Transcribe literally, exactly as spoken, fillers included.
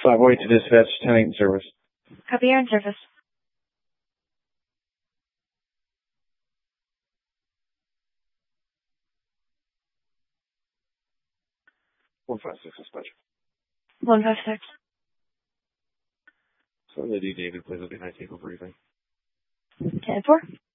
five oh eight to dispatch, ten eight in service. Copy, you're in service. one five six dispatch. one five six. So Lady David, please, will be nice people briefing. ten four.